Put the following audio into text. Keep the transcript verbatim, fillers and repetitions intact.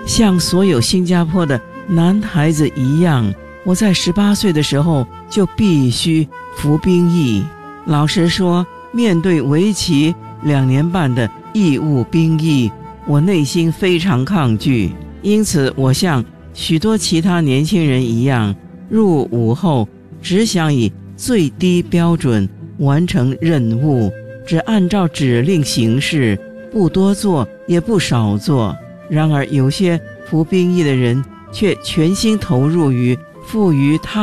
像所有新加坡的男孩子一样，我在十八岁的时候就必须服兵役。老实说，面对为期两年半的义务兵役，我内心非常抗拒。因此我像许多其他年轻人一样，入伍后只想以最低标准完成任务，只按照指令行事，不多做也不少做。然而有些服兵役的人却全心投入于赋予他